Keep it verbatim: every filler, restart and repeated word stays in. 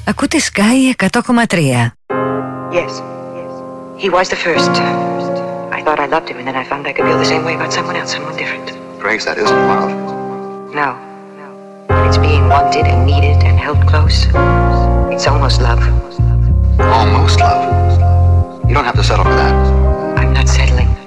Ακούτε Sky εκατό κόμμα τρία. Yes, he was the first. I thought I loved him and then I found I could feel the same way about someone else, someone different. Grace, that isn't love. No. It's being wanted and needed and held close. It's almost love. Almost love. You don't have to settle for that. I'm not settling.